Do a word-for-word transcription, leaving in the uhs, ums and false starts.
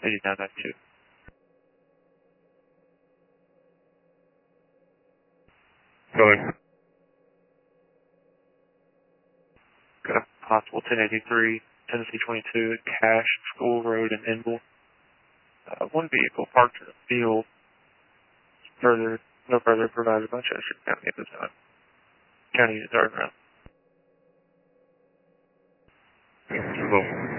eighty-nine ninety-two. Go ahead. Got a possible ten eighty-three, Tennessee twenty-two, Cash, School Road in Enville. Uh, one vehicle parked in the field. Further, no further provided by Chester County at this time. County is around. Well,